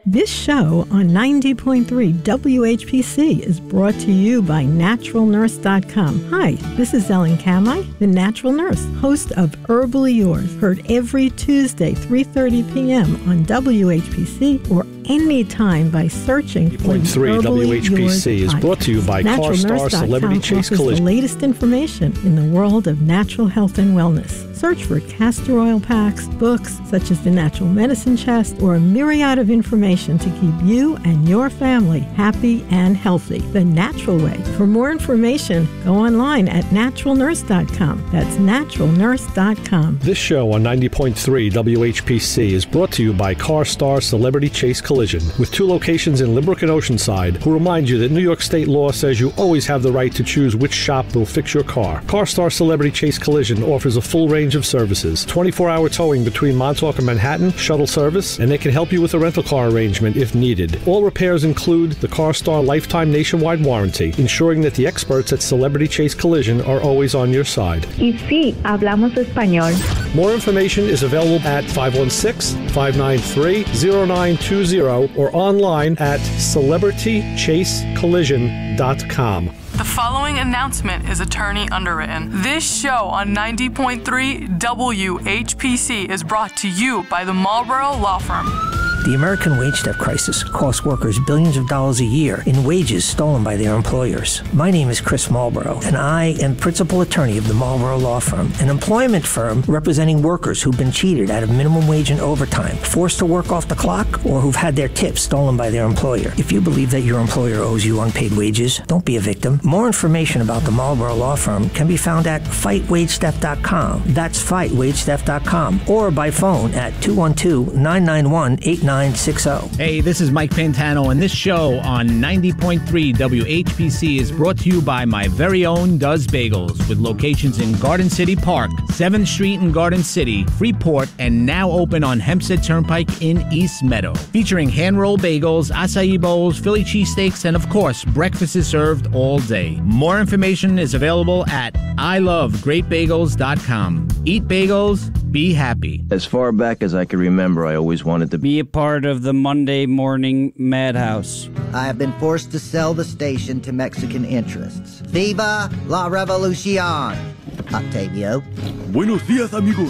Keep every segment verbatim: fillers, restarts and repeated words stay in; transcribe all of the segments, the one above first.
This show on ninety point three W H P C is brought to you by natural nurse dot com. Hi, this is Ellen Kamai, the Natural Nurse, host of Herbally Yours, heard every Tuesday, three thirty p.m. on W H P C or anytime by searching for Point three W H P C is brought to you by CarStar Celebrity Chase Collision. The latest information in the world of natural health and wellness. Search for castor oil packs, books such as The Natural Medicine Chest, or a myriad of information to keep you and your family happy and healthy. The natural way. For more information, go online at natural nurse dot com. That's natural nurse dot com. This show on ninety point three W H P C is brought to you by CarStar Celebrity Chase Collision, with two locations in Limerick and Oceanside, who remind you that New York state law says you always have the right to choose which shop will fix your car. CarStar Celebrity Chase Collision offers a full range of services, twenty-four hour towing between Montauk and Manhattan, shuttle service, and they can help you with a rental car arrangement if needed. All repairs include the CarStar Lifetime Nationwide Warranty, ensuring that the experts at Celebrity Chase Collision are always on your side. Y sí, hablamos español. More information is available at five one six, five nine three, zero nine two zero or online at celebrity chase collision dot com. The following announcement is attorney underwritten. This show on ninety point three W H P C is brought to you by the Marlboro Law Firm. The American wage theft crisis costs workers billions of dollars a year in wages stolen by their employers. My name is Chris Marlboro, and I am principal attorney of the Marlboro Law Firm, an employment firm representing workers who've been cheated out of minimum wage and overtime, forced to work off the clock, or who've had their tips stolen by their employer. If you believe that your employer owes you unpaid wages, don't be a victim. More information about the Marlboro Law Firm can be found at fight wage theft dot com. That's fight wage theft dot com, or by phone at two one two, nine nine one, eight nine six zero. Hey, this is Mike Pantano, and this show on ninety point three W H P C is brought to you by my very own Does Bagels, with locations in Garden City Park, seventh Street in Garden City, Freeport, and now open on Hempstead Turnpike in East Meadow. Featuring hand-rolled bagels, acai bowls, Philly cheesesteaks, and of course, breakfast is served all day. More information is available at I love great bagels dot com. Eat bagels, be happy. As far back as I can remember, I always wanted to be a part of the Monday Morning Madhouse. I have been forced to sell the station to Mexican interests. Viva la revolucion! Octavio. Buenos días, amigos.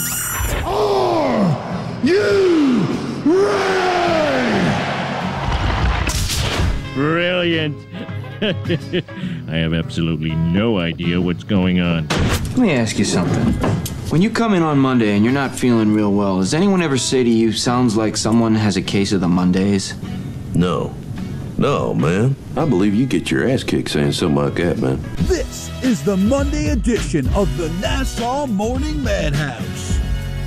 Are you ready? Brilliant. I have absolutely no idea what's going on. Let me ask you something. When you come in on Monday and you're not feeling real well, does anyone ever say to you, sounds like someone has a case of the Mondays? No. No, man. I believe you get your ass kicked saying something like that, man. This is the Monday edition of the Nassau Morning Madhouse.